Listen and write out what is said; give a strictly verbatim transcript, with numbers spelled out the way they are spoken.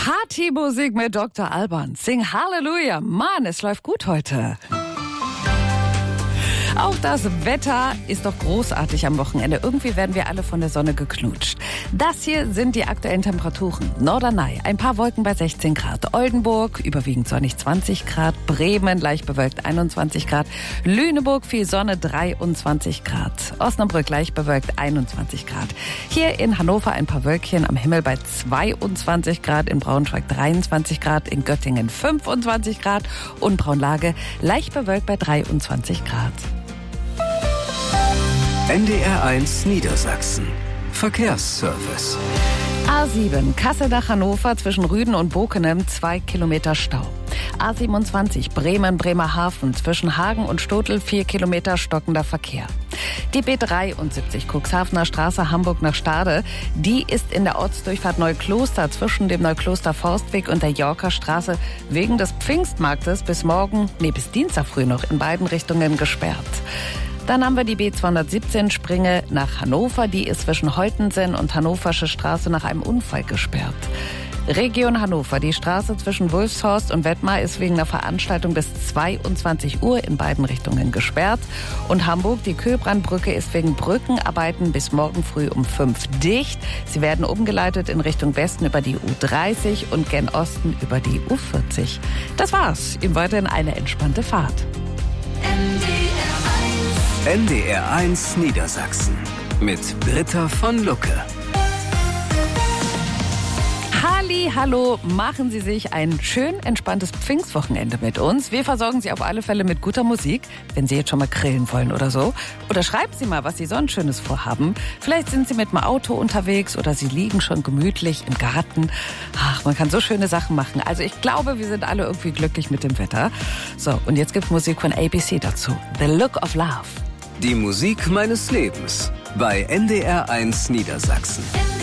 Partymusik mit Doktor Alban. Sing Halleluja. Mann, es läuft gut heute. Auch das Wetter ist doch großartig am Wochenende. Irgendwie werden wir alle von der Sonne geknutscht. Das hier sind die aktuellen Temperaturen. Norderney, ein paar Wolken bei sechzehn Grad. Oldenburg, überwiegend sonnig zwanzig Grad. Bremen, leicht bewölkt einundzwanzig Grad. Lüneburg, viel Sonne dreiundzwanzig Grad. Osnabrück, leicht bewölkt einundzwanzig Grad. Hier in Hannover ein paar Wölkchen am Himmel bei zweiundzwanzig Grad. In Braunschweig dreiundzwanzig Grad. In Göttingen fünfundzwanzig Grad. Und Braunlage, leicht bewölkt bei dreiundzwanzig Grad. N D R eins Niedersachsen. Verkehrsservice. A sieben, Kassel nach Hannover zwischen Rüden und Bokenem, zwei Kilometer Stau. A siebenundzwanzig, Bremen, Bremerhaven zwischen Hagen und Stotel, vier Kilometer stockender Verkehr. Die B dreiundsiebzig, Cuxhavener Straße, Hamburg nach Stade, die ist in der Ortsdurchfahrt Neukloster zwischen dem Neukloster Forstweg und der Yorker Straße wegen des Pfingstmarktes bis morgen, nee, bis Dienstag früh noch in beiden Richtungen gesperrt. Dann haben wir die B zweihundertsiebzehn Springe nach Hannover. Die ist zwischen Heutensen und Hannoversche Straße nach einem Unfall gesperrt. Region Hannover. Die Straße zwischen Wulfshorst und Wettmar ist wegen einer Veranstaltung bis zweiundzwanzig Uhr in beiden Richtungen gesperrt. Und Hamburg, die Köbrandbrücke ist wegen Brückenarbeiten bis morgen früh um fünf dicht. Sie werden umgeleitet in Richtung Westen über die U dreißig und gen Osten über die U vierzig. Das war's. Ihnen weiterhin eine entspannte Fahrt. N D R eins Niedersachsen mit Britta von Lucke. Halli, hallo, machen Sie sich ein schön entspanntes Pfingstwochenende mit uns. Wir versorgen Sie auf alle Fälle mit guter Musik, wenn Sie jetzt schon mal grillen wollen oder so. Oder schreiben Sie mal, was Sie sonst Schönes vorhaben. Vielleicht sind Sie mit dem Auto unterwegs oder Sie liegen schon gemütlich im Garten. Ach, man kann so schöne Sachen machen. Also ich glaube, wir sind alle irgendwie glücklich mit dem Wetter. So, und jetzt gibt's Musik von A B C dazu. The Look of Love. Die Musik meines Lebens bei N D R eins Niedersachsen.